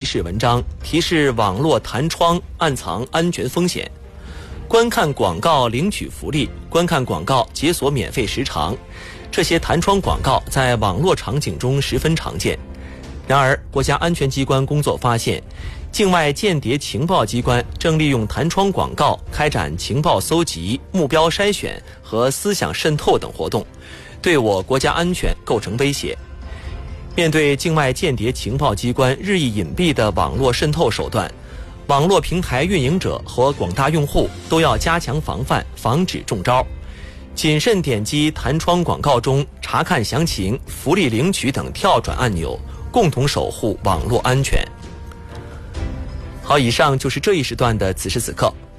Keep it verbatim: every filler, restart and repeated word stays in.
示文章，提示网络弹窗暗藏安全风险。观看广告领取福利，观看广告解锁免费时长，这些弹窗广告在网络场景中十分常见。然而，国家安全机关工作发现，境外间谍情报机关正利用弹窗广告开展情报搜集、目标筛选和思想渗透等活动，对我国家安全构成威胁。面对境外间谍情报机关日益隐蔽的网络渗透手段，网络平台运营者和广大用户都要加强防范，防止中招。谨慎点击弹窗广告中查看详情、福利领取等跳转按钮，共同守护网络安全。好，以上就是这一时段的此时此刻。